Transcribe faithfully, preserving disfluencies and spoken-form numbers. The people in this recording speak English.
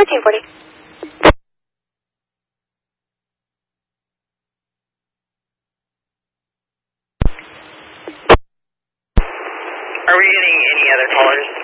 fourteen forty. Are we getting any other callers?